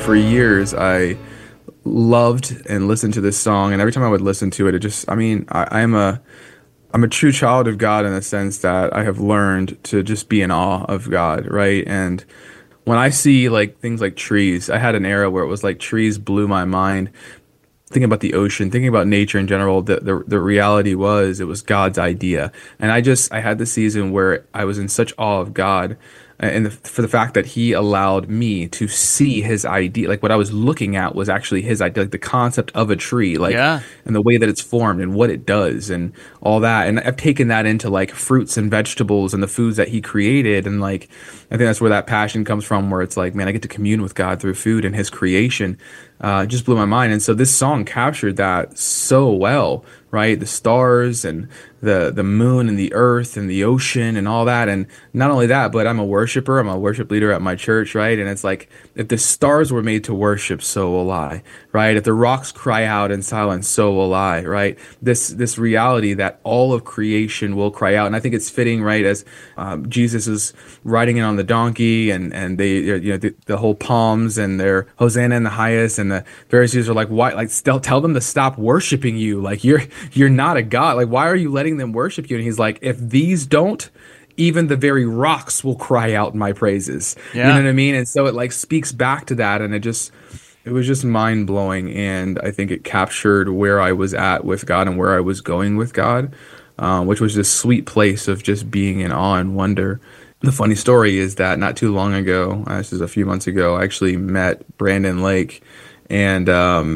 For years, I loved and listened to this song, and every time I would listen to it, I'm a true child of God in the sense that I have learned to just be in awe of God, right? And when I see like things like trees, I had an era where it was like trees blew my mind. Thinking about the ocean, thinking about nature in general, the reality was it was God's idea. And I had this season where I was in such awe of God and for the fact that he allowed me to see his idea. Like what I was looking at was actually his idea, like the concept of a tree, like Yeah. and the way that it's formed and what it does and all that. And I've taken that into like fruits and vegetables and the foods that he created. And like, I think that's where that passion comes from, where it's like, man, I get to commune with God through food and his creation. Just blew my mind. And so this song captured that so well, right? The stars and the moon and the earth and the ocean and all that. And not only that, but I'm a worshiper. I'm a worship leader at my church, right? And it's like, if the stars were made to worship, so will I, right? If the rocks cry out in silence, so will I, right? This reality that all of creation will cry out. And I think it's fitting, right? As Jesus is riding in on the donkey and they, the whole palms and their Hosanna in the highest, and the Pharisees are like, why? Like, still tell them to stop worshiping you. Like, you're not a god. Like, why are you letting them worship you? And he's like, if these don't, even the very rocks will cry out my praises. Yeah. You know what I mean? And so it like speaks back to that, and it was just mind blowing. And I think it captured where I was at with God and where I was going with God, which was this sweet place of just being in awe and wonder. The funny story is that not too long ago, this is a few months ago, I actually met Brandon Lake and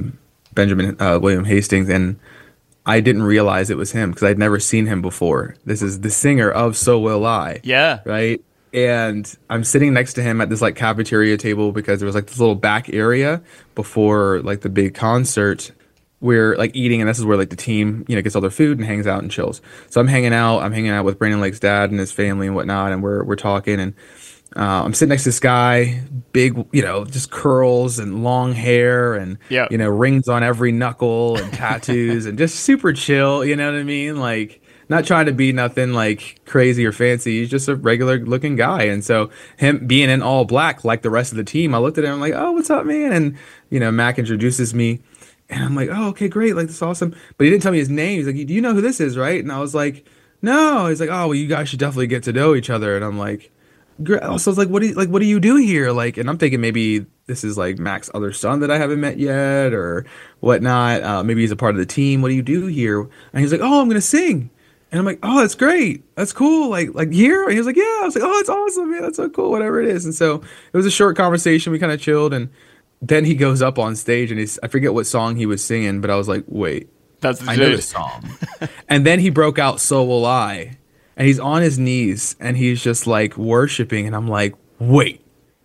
Benjamin William Hastings, and I didn't realize it was him because I'd never seen him before. This is the singer of So Will I. Yeah. Right? And I'm sitting next to him at this like cafeteria table because there was like this little back area before like the big concert. We're like eating, and this is where like the team, gets all their food and hangs out and chills. So I'm hanging out with Brandon Lake's dad and his family and whatnot, and we're talking, and I'm sitting next to this guy, big, just curls and long hair and, Yeah. Rings on every knuckle and tattoos and just super chill. You know what I mean? Like, not trying to be nothing like crazy or fancy. He's just a regular looking guy. And so him being in all black, like the rest of the team, I looked at him, I'm like, oh, what's up, man? And, Mac introduces me. And I'm like, oh, okay, great. Like, this is awesome. But he didn't tell me his name. He's like, do you know who this is, right? And I was like, no. He's like, oh, well, you guys should definitely get to know each other. And I'm like, great. So I was like, what do you do here? Like, and I'm thinking maybe this is like Mac's other son that I haven't met yet or whatnot. Maybe he's a part of the team. What do you do here? And he's like, oh, I'm going to sing. And I'm like, oh, that's great. That's cool. Like here? And he was like, yeah. I was like, oh, it's awesome, man. That's so cool. Whatever it is. And so it was a short conversation. We kind of chilled, and then he goes up on stage and I forget what song he was singing, but I was like, wait, That's the I know dude. this song. And then he broke out So Will I. And he's on his knees and he's just like worshiping. And I'm like, wait,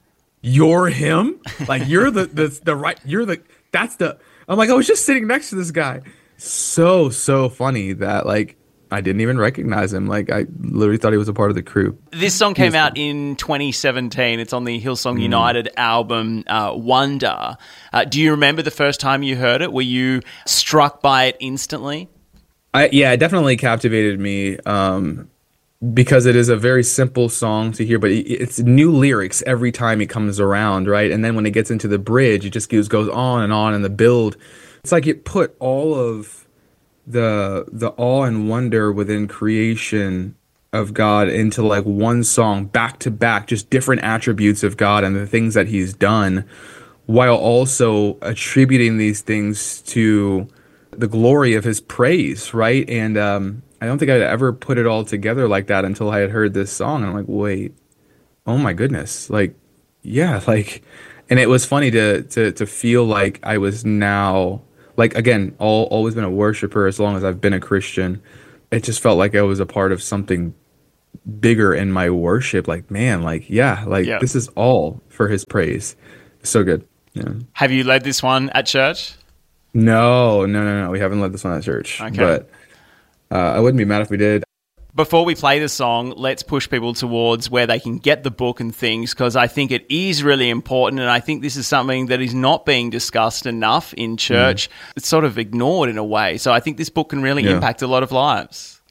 you're him? Like, you're I'm like, I was just sitting next to this guy. So funny that like, I didn't even recognize him. Like, I literally thought he was a part of the crew. This song came out in 2017. It's on the Hillsong United album, Wonder. Do you remember the first time you heard it? Were you struck by it instantly? Yeah, it definitely captivated me because it is a very simple song to hear, but it's new lyrics every time it comes around, right? And then when it gets into the bridge, it just goes on, and the build. It's like it put all of the awe and wonder within creation of God into like one song back to back, just different attributes of God and the things that he's done, while also attributing these things to the glory of his praise, right? And I don't think I'd ever put it all together like that until I had heard this song. And I'm like, wait, oh my goodness. Like, yeah, like, and it was funny to feel like I was now, like, again, always been a worshiper as long as I've been a Christian. It just felt like I was a part of something bigger in my worship. Like, man, like, yeah, like this is all for his praise. So good. Yeah. Have you led this one at church? No. We haven't led this one at church. Okay. But I wouldn't be mad if we did. Before we play the song, let's push people towards where they can get the book and things, because I think it is really important, and I think this is something that is not being discussed enough in church. It's sort of ignored in a way. So I think this book can really impact a lot of lives.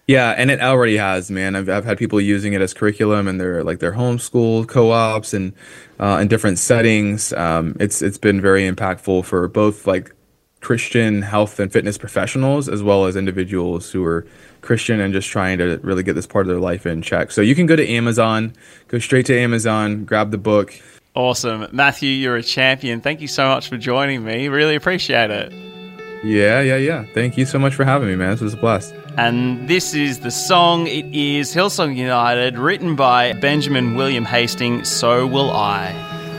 Yeah, and it already has, man. I've had people using it as curriculum and their homeschool co-ops and in different settings. It's been very impactful for both like Christian health and fitness professionals as well as individuals who are Christian and just trying to really get this part of their life in check. So you can go to Amazon, go straight to Amazon, grab the book. Awesome. Matthew, you're a champion. Thank you so much for joining me. Really appreciate it. Yeah. Thank you so much for having me, man. This was a blast. And this is the song. It is Hillsong United, written by Benjamin William Hastings, So Will I.